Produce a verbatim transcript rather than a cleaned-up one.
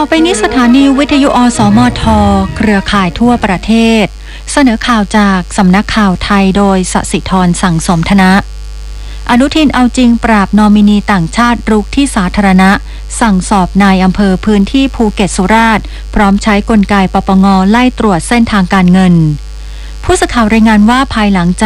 ไปนี้สถานีวิทยุอสมทเครือข่ายทั่วประเทศเสนอข่าวจากสำนักข่าวไทยโดยสศิธรสั่งสมธนะอนุทินเอาจริงปราบนอมินีต่างชาติรุกที่สาธารณะสั่งสอบนายอำเภอพื้นที่ภูเก็ตสุราษฎร์พร้อมใช้กลไกปปงไล่ตรวจเส้นทางการเงินผู้สื่อข่าวรายงานว่าภายหลังจาก